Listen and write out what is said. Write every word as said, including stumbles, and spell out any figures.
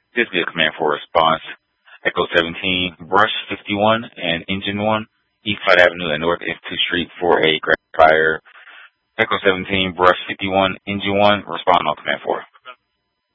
This be a command four response. Echo seventeen, Brush fifty-one and Engine one, East Flight Avenue and North Institute Street, four A, Grand Fire. Echo seventeen, Brush fifty-one, Engine one, respond on command four.